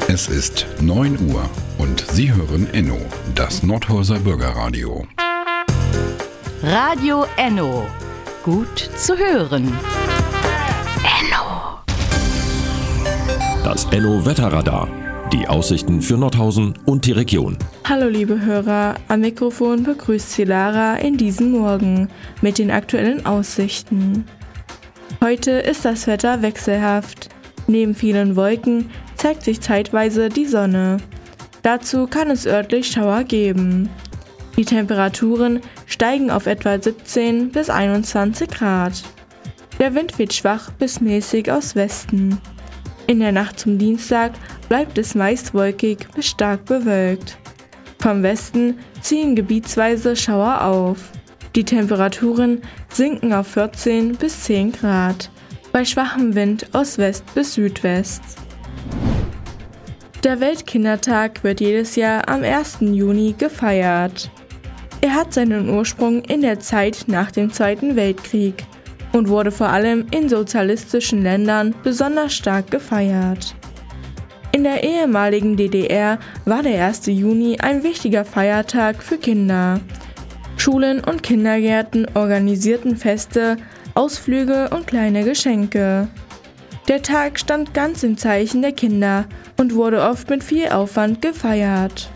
Es ist 9 Uhr und Sie hören Enno, das Nordhauser Bürgerradio. Radio Enno. Gut zu hören. Enno. Das Enno-Wetterradar. Die Aussichten für Nordhausen und die Region. Hallo liebe Hörer, am Mikrofon begrüßt Sie Lara in diesem Morgen mit den aktuellen Aussichten. Heute ist das Wetter wechselhaft. Neben vielen Wolken zeigt sich zeitweise die Sonne. Dazu kann es örtlich Schauer geben. Die Temperaturen steigen auf etwa 17 bis 21 Grad. Der Wind weht schwach bis mäßig aus Westen. In der Nacht zum Dienstag bleibt es meist wolkig bis stark bewölkt. Vom Westen ziehen gebietsweise Schauer auf. Die Temperaturen sinken auf 14 bis 10 Grad, bei schwachem Wind aus West bis Südwest. Der Weltkindertag wird jedes Jahr am 1. Juni gefeiert. Er hat seinen Ursprung in der Zeit nach dem Zweiten Weltkrieg und wurde vor allem in sozialistischen Ländern besonders stark gefeiert. In der ehemaligen DDR war der 1. Juni ein wichtiger Feiertag für Kinder. Schulen und Kindergärten organisierten Feste, Ausflüge und kleine Geschenke. Der Tag stand ganz im Zeichen der Kinder und wurde oft mit viel Aufwand gefeiert.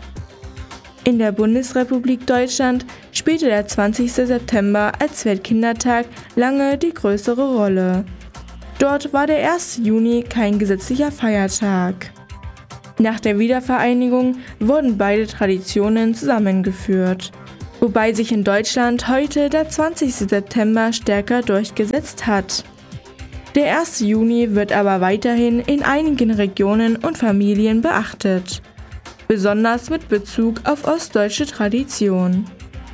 In der Bundesrepublik Deutschland spielte der 20. September als Weltkindertag lange die größere Rolle. Dort war der 1. Juni kein gesetzlicher Feiertag. Nach der Wiedervereinigung wurden beide Traditionen zusammengeführt, wobei sich in Deutschland heute der 20. September stärker durchgesetzt hat. Der 1. Juni wird aber weiterhin in einigen Regionen und Familien beachtet, besonders mit Bezug auf ostdeutsche Tradition.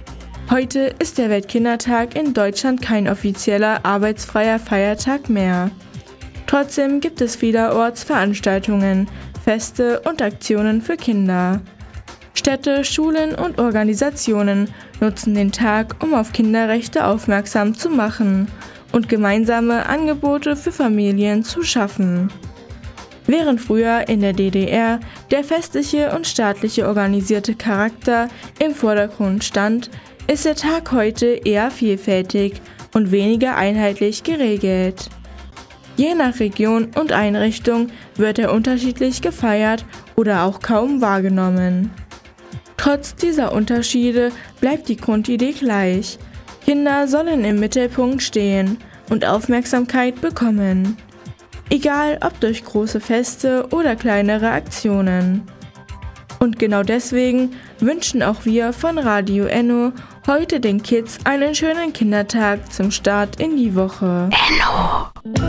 Heute ist der Weltkindertag in Deutschland kein offizieller arbeitsfreier Feiertag mehr. Trotzdem gibt es vielerorts Veranstaltungen, Feste und Aktionen für Kinder. Städte, Schulen und Organisationen nutzen den Tag, um auf Kinderrechte aufmerksam zu machen und gemeinsame Angebote für Familien zu schaffen. Während früher in der DDR der festliche und staatliche organisierte Charakter im Vordergrund stand, ist der Tag heute eher vielfältig und weniger einheitlich geregelt. Je nach Region und Einrichtung wird er unterschiedlich gefeiert oder auch kaum wahrgenommen. Trotz dieser Unterschiede bleibt die Grundidee gleich. Kinder sollen im Mittelpunkt stehen und Aufmerksamkeit bekommen. Egal ob durch große Feste oder kleinere Aktionen. Und genau deswegen wünschen auch wir von Radio Enno heute den Kids einen schönen Kindertag zum Start in die Woche. Enno.